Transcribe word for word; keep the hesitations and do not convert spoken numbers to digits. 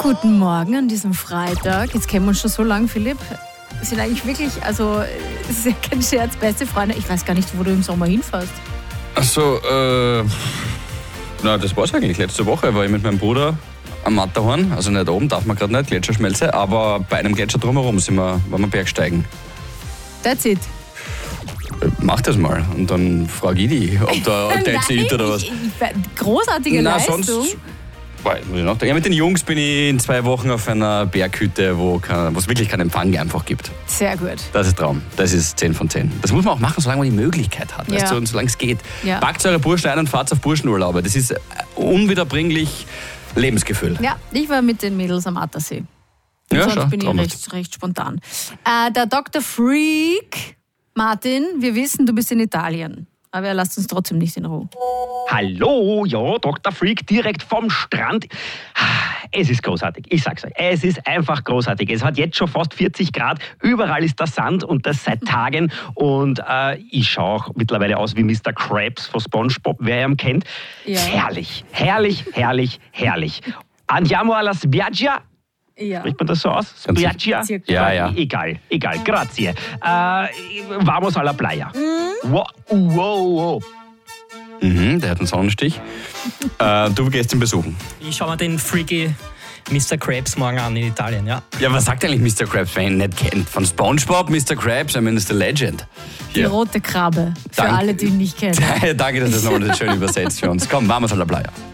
Guten Morgen an diesem Freitag. Jetzt kennen wir uns schon so lange, Philipp. Wir sind eigentlich wirklich, also, es ist ja kein Scherz, beste Freunde. Ich weiß gar nicht, wo du im Sommer hinfährst. Ach so, äh, na, das war's eigentlich. Letzte Woche war ich mit meinem Bruder am Matterhorn, also nicht oben, darf man gerade nicht, Gletscherschmelze, aber bei einem Gletscher drumherum sind wir, waren wir Bergsteigen. That's it. Mach das mal und dann frage ich dich, ob da Date sieht oder was. Ich, ich, großartige Na, Leistung. sonst, weil, muss ich nachdenken. Ja, mit den Jungs bin ich in zwei Wochen auf einer Berghütte, wo es wirklich keinen Empfang einfach gibt. Sehr gut. Das ist Traum. Das ist zehn von zehn. Das muss man auch machen, solange man die Möglichkeit hat. Ja. Weißt du, und solange es geht. Ja. Packt eure Burschen ein und fahrt auf Burschenurlaube. Das ist unwiederbringlich Lebensgefühl. Ja, ich war mit den Mädels am Attersee. Ja, Sonst schau, bin ich traumhaft. recht, recht spontan. Äh, der Doktor Freak, Martin, wir wissen, du bist in Italien. Aber er lässt uns trotzdem nicht in Ruhe. Hallo, ja, Doktor Freak, direkt vom Strand. Es ist großartig, ich sag's euch. Es ist einfach großartig. Es hat jetzt schon fast vierzig Grad. Überall ist der Sand und das seit Tagen. Und äh, ich schaue auch mittlerweile aus wie Mister Krabs von SpongeBob, wer ihn kennt. Ja. Herrlich, herrlich, herrlich, herrlich. Andiamo alla spiaggia. Ja. Spricht man das so aus? Ganz Spiaggia? circa. Ja, ja. Egal, egal, grazie. Äh, vamos alla playa. Wow, wow, wow. Mhm, der hat einen Sonnenstich. äh, du gehst ihn besuchen. Ich schaue mir den freaky Mister Krabs morgen an in Italien, ja. Ja, was sagt eigentlich Mister Krabs, wer ihn nicht kennt? Von SpongeBob, Mister Krabs, I mean, ist der Legend. Die Hier. rote Krabbe. Für Danke. alle, die ihn nicht kennen. Danke, dass du das nochmal schön übersetzt für uns. Komm, vamos a la playa.